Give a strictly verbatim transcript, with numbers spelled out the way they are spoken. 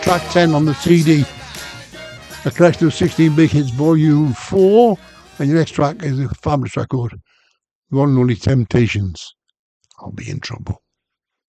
track ten on the C D. A collection of sixteen big hits, volume four. And your next track is a fabulous record, the one and only Temptations. I'll Be in Trouble.